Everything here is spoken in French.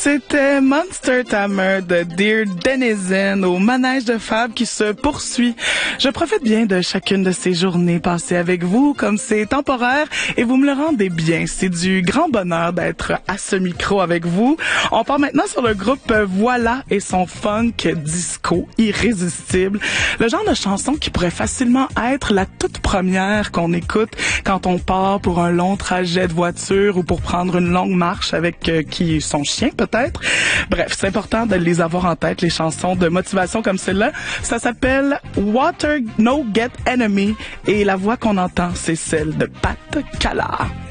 C'était Monster Tammer de Dear Denizen au manège de Fab qui se poursuit. Je profite bien de chacune de ces journées passées avec vous, comme c'est temporaire et vous me le rendez bien. C'est du grand bonheur d'être à ce micro avec vous. On part maintenant sur le groupe Voilà et son funk disco irrésistible. Le genre de chanson qui pourrait facilement être la toute première qu'on écoute quand on part pour un long trajet de voiture ou pour prendre une longue marche avec son chien peut-être. Bref, c'est important de les avoir en tête, les chansons de motivation comme celle-là. Ça s'appelle Water No Get Enemy et la voix qu'on entend, c'est celle de Pat Cala.